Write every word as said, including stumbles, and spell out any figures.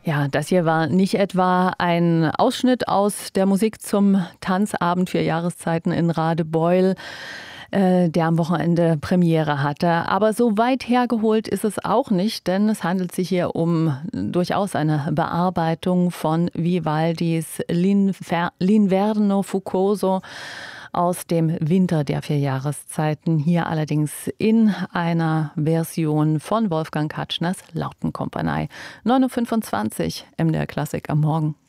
Ja, das hier war nicht etwa ein Ausschnitt aus der Musik zum Tanzabend Vier Jahreszeiten in Radebeul, äh, der am Wochenende Premiere hatte. Aber so weit hergeholt ist es auch nicht, denn es handelt sich hier um durchaus eine Bearbeitung von Vivaldis L'Infer- L'Inverno Fucoso aus dem Winter der Vier Jahreszeiten. Hier allerdings in einer Version von Wolfgang Katschners Lautenkompanie. neun Uhr fünfundzwanzig, M D R Klassik am Morgen.